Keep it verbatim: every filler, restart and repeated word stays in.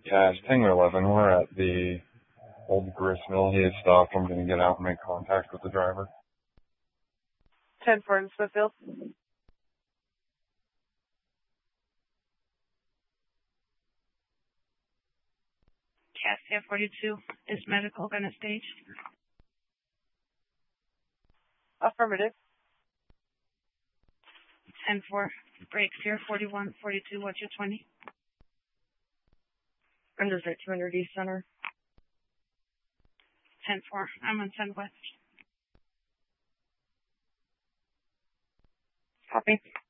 Yeah, it's Tango eleven. We're at the old grist mill. He has stopped. I'm going to get out and make contact with the driver. ten four in Smithfield. Cassia forty-two, is medical going to stage? Affirmative. ten four, breaks here, forty-one, forty-two, what's your twenty? Under at two hundred East Center. ten four, I'm on ten West. Copy.